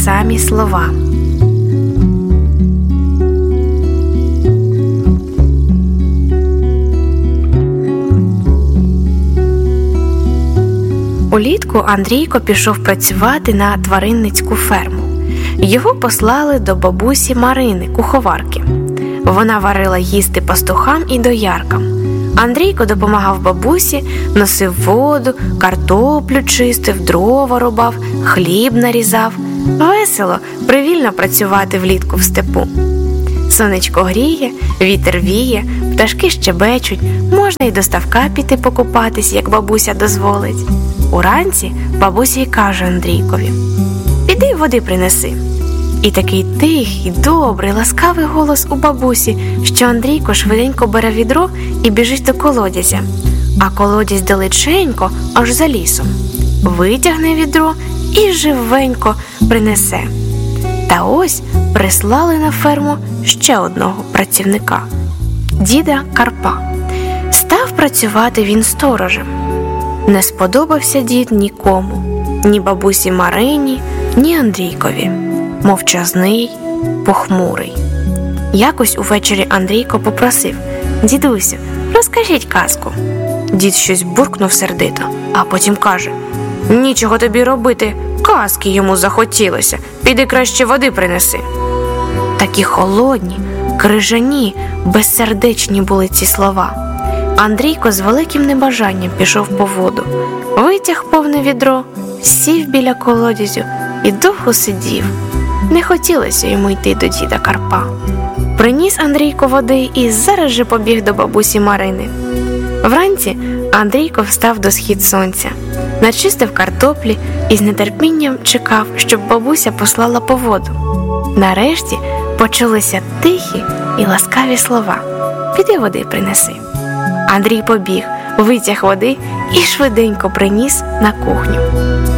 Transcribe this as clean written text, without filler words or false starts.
самі слова. Улітку Андрійко пішов працювати на тваринницьку ферму. Його послали до бабусі Марини, куховарки. Вона варила їсти пастухам і дояркам. Андрійко допомагав бабусі, носив воду, картоплю чистив, дрова рубав, хліб нарізав. Весело, привільно працювати влітку в степу. Сонечко гріє, вітер віє, пташки щебечуть, можна й до ставка піти покупатись, як бабуся дозволить. Уранці бабуся й каже Андрійкові: «Піди води принеси». І такий тихий, добрий, ласкавий голос у бабусі, що Андрійко швиденько бере відро і біжить до колодязя. А колодязь далеченько, аж за лісом. Витягне відро і живенько принесе. Та ось прислали на ферму ще одного працівника – діда Карпа. Став працювати він сторожем. Не сподобався дід нікому – ні бабусі Марині, ні Андрійкові. Мовчазний, похмурий. Якось увечері Андрійко попросив: «Дідусю, розкажіть казку». Дід щось буркнув сердито, а потім каже: «Нічого тобі робити, казки йому захотілося, піди краще води принеси». Такі холодні, крижані, безсердечні були ці слова. Андрійко з великим небажанням пішов по воду, витяг повне відро, сів біля колодязю і довго сидів. Не хотілося йому йти до діда Карпа. Приніс Андрійко води і зараз же побіг до бабусі Марини. Вранці Андрійко встав до схід сонця, начистив картоплі і з нетерпінням чекав, щоб бабуся послала по воду. Нарешті почулися тихі і ласкаві слова: «Піди води принеси». Андрій побіг, витяг води і швиденько приніс на кухню.